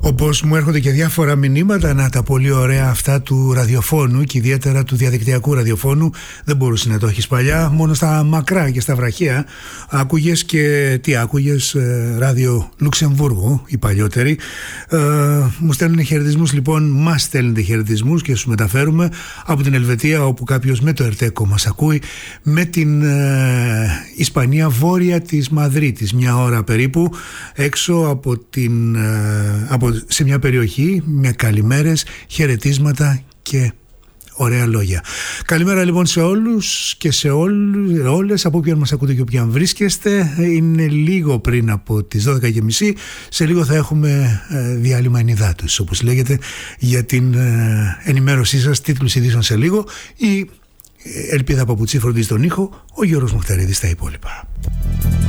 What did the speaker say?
Όπως μου έρχονται και διάφορα μηνύματα, να τα πολύ ωραία αυτά του ραδιοφώνου και ιδιαίτερα του διαδικτυακού ραδιοφώνου. Δεν μπορούσε να το έχεις παλιά, μόνο στα μακρά και στα βραχαία άκουγες. Και τι άκουγες? Ράδιο Λουξεμβούργου, οι παλιότεροι. Μου στέλνουν χαιρετισμούς, λοιπόν, μας στέλνετε χαιρετισμούς και στους μεταφέρουμε από την Ελβετία, όπου κάποιος με το Ερτέκο μας ακούει, με την Ισπανία, βόρεια της Μαδρίτης, μια ώρα περίπου έξω από σε μια περιοχή, με καλημέρες, χαιρετίσματα και ωραία λόγια. Καλημέρα λοιπόν σε όλους και σε όλες, από όποιον μας ακούτε και όποιον βρίσκεστε. Είναι λίγο πριν από τις 12:30. Σε λίγο θα έχουμε διάλειμμα ενυδάτωσης, όπως λέγεται, για την ενημέρωσή σας, τίτλους ειδήσεων σε λίγο. Η Ελπίδα Παπουτσί φροντίζει τον ήχο, ο Γιώργος Μουχταρίδης στα υπόλοιπα.